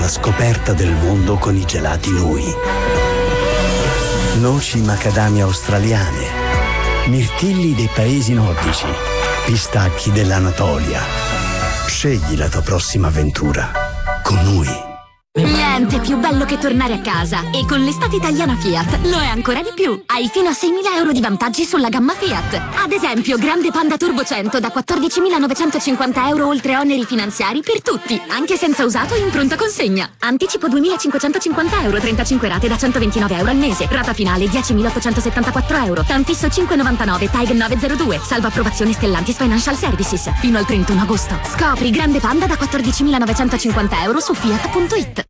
La scoperta del mondo con i gelati Nui. Noci macadamia australiane, mirtilli dei paesi nordici, pistacchi dell'Anatolia. Scegli la tua prossima avventura con Nui. Niente più bello che tornare a casa, e con l'estate italiana Fiat lo è ancora di più. Hai fino a 6.000 euro di vantaggi sulla gamma Fiat. Ad esempio, Grande Panda Turbo 100 da 14.950 euro oltre oneri finanziari per tutti, anche senza usato in pronta consegna. Anticipo 2.550 euro, 35 rate da 129 euro al mese. Rata finale 10.874 euro. Tanfisso 5,99, TAG 902. Salvo approvazione Stellantis Financial Services. Fino al 31 agosto. Scopri Grande Panda da 14.950 euro su Fiat.it.